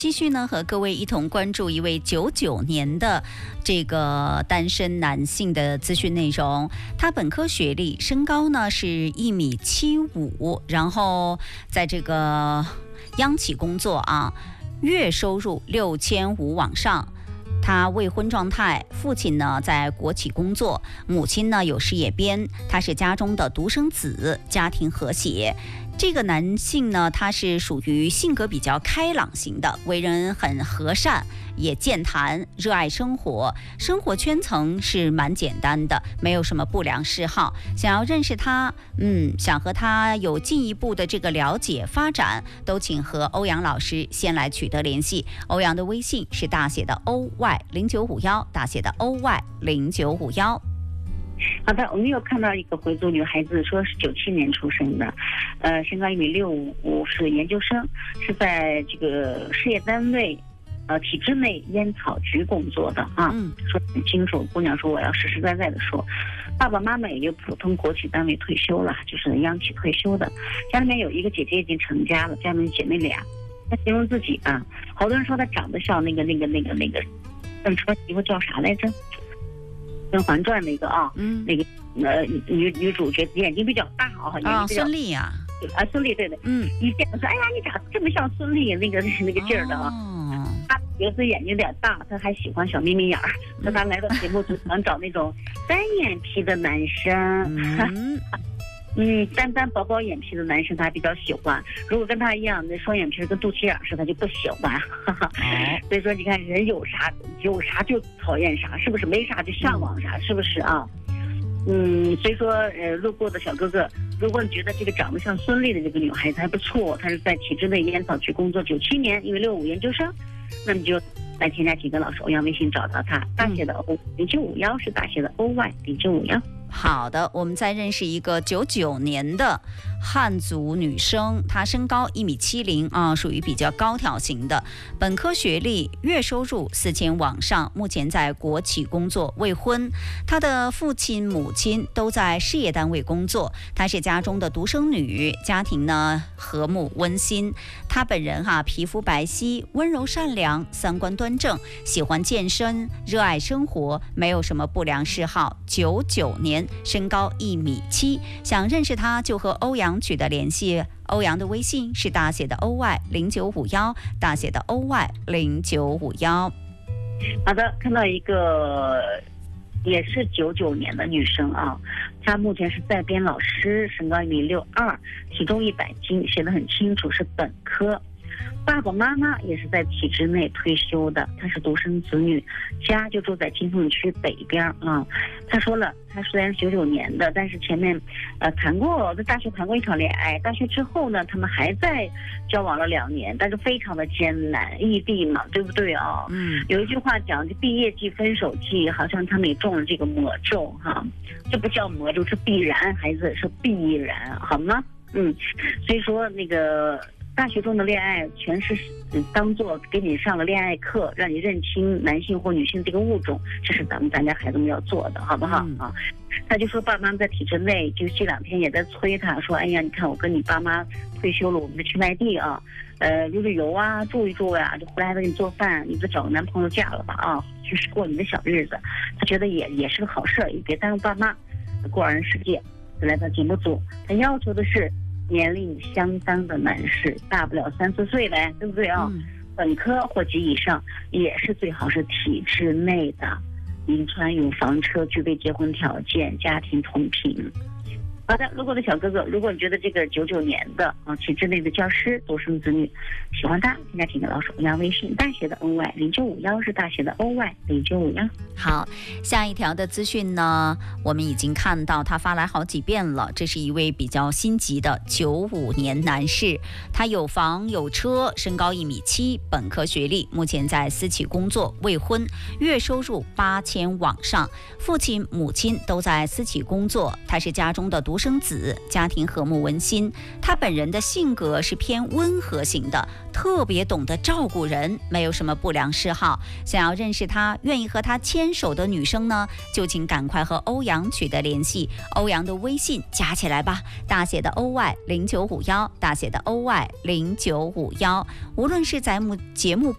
继续呢，和各位一同关注一位99年的这个单身男性的资讯内容。他本科学历，身高呢是1.75米，然后在这个央企工作啊，月收入6500往上。他未婚状态，父亲呢在国企工作，母亲呢有事业编，他是家中的独生子，家庭和谐。这个男性呢，他是属于性格比较开朗型的，为人很和善，也健谈，热爱生活，生活圈层是蛮简单的，没有什么不良嗜好。想要认识他，想和他有进一步的这个了解发展，都请和欧阳老师先来取得联系。欧阳的微信是大写的 OY0951，大写的 OY0951。 好的，我们又看到一个回族女孩子，说是97年出生的，身高1.65米，是研究生，是在这个事业单位，体制内烟草局工作的啊。说很清楚，姑娘说我要实实在在的说，爸爸妈妈也就普通国企单位退休了，就是央企退休的，家里面有一个姐姐已经成家了，家里面姐妹俩。她形容自己啊，好多人说她长得像那个邓车媳妇叫啥来着？《甄嬛传》那个啊，那个女主角眼睛比较大啊， 孙俪呀， 孙俪对的，一见说，哎呀，你咋这么像孙俪那个劲儿的啊？她觉得眼睛有点大，她还喜欢小眯眯眼儿，说她来到节目组想找那种单眼皮的男生。单薄眼皮的男生他比较喜欢，如果跟他一样那双眼皮跟肚脐眼似的，他就不喜欢。所以说你看人有啥就讨厌啥，是不是？没啥就向往啥，是不是啊？所以说路过的小哥哥，如果你觉得这个长得像孙俪的这个女孩子还不错，她是在体制内烟草局工作，97年因为65研究生，那么就来添加几个老师欧阳微信找到他，大写的 O0951是大写的 OY0951。 好的，我们再认识一个99年的汉族女生，她身高1.70米啊，属于比较高挑型的，本科学历，月收入4000往上，目前在国企工作，未婚。她的父亲母亲都在事业单位工作，她是家中的独生女，家庭呢和睦温馨。她本人皮肤白皙，温柔善良，三观端正，喜欢健身，热爱生活，没有什么不良嗜好。99年。身高1.7米，想认识他就和欧阳取得联系。欧阳的微信是大写的 OY0951，大写的 OY0951。 好的，看到一个也是99年的女生啊，她目前是在编老师，身高1.62米，体重100斤，写得很清楚，是本科。爸爸妈妈也是在体制内退休的，她是独生子女，家就住在金凤区北边啊。她说了，她虽然是99年的，但是前面在大学谈过一场恋爱，大学之后呢，他们还在交往了2年，但是非常的艰难，异地嘛，对不对啊？有一句话讲，就毕业季、分手季，好像他们也中了这个魔咒哈，这不叫魔咒，是必然，孩子是必然，好吗？所以说那个。大学中的恋爱全是当做给你上了恋爱课，让你认清男性或女性这个物种，这是咱家孩子们要做的，好不好啊？他就说爸妈在体制内，就这2天也在催他说，哎呀，你看我跟你爸妈退休了，我们就去外地啊，旅游啊，住一住呀，就回来还给你做饭，你就找个男朋友嫁了吧啊，就是过你的小日子。他觉得也是个好事儿，也别耽误爸妈过二人世界。就来到节目组，他要求的是。年龄相当的男士，大不了3、4岁呗，对不对啊？本科或及以上，也是最好是体制内的，名川有房车，具备结婚条件，家庭同频。好的，路过的小哥哥，如果你觉得这个99年的体制内的教师独生子女喜欢他，添加几个老鼠欧阳微信，大写的 OY0951是大写的 OY0951。 好，下一条的资讯呢，我们已经看到他发来好几遍了。这是一位比较心急的95年男士，他有房有车，身高1.7米，本科学历，目前在私企工作，未婚，月收入8000往上，父亲母亲都在私企工作，他是家中的独生子，家庭和睦温馨。他本人的性格是偏温和型的，特别懂得照顾人，没有什么不良嗜好。想要认识他，愿意和他牵手的女生呢，就请赶快和欧阳取得联系。欧阳的微信加起来吧，大写的 OY0951，大写的 OY0951。无论是在节目